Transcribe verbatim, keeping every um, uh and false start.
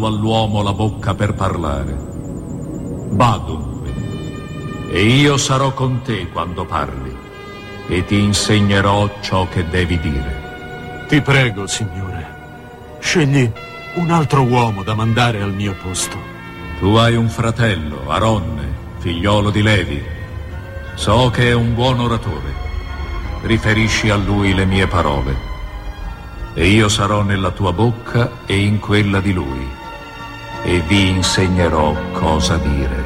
dato all'uomo la bocca per parlare. Va dunque, e io sarò con te quando parli, e ti insegnerò ciò che devi dire. Ti prego, Signore, scegli un altro uomo da mandare al mio posto. Tu hai un fratello, Aronne, figliolo di Levi. So che è un buon oratore. Riferisci a lui le mie parole, e io sarò nella tua bocca e in quella di lui, e vi insegnerò cosa dire.